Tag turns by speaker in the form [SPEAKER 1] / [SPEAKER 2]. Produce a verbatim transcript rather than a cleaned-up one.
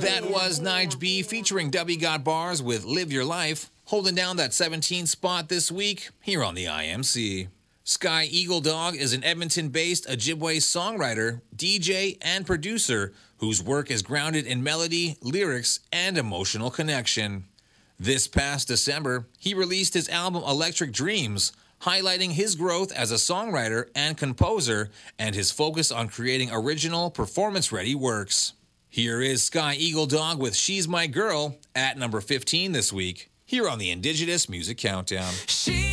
[SPEAKER 1] That was Nige B featuring W Got Bars with Live Your Life, holding down that seventeenth spot this week here on the I M C. Sky Eagle Dog is an Edmonton-based Ojibwe songwriter, D J, and producer whose work is grounded in melody, lyrics, and emotional connection. This past December, he released his album Electric Dreams, highlighting his growth as a songwriter and composer and his focus on creating original, performance-ready works. Here is Sky Eagle Dog with She's My Girl at number fifteen this week, here on the Indigenous Music Countdown.
[SPEAKER 2] She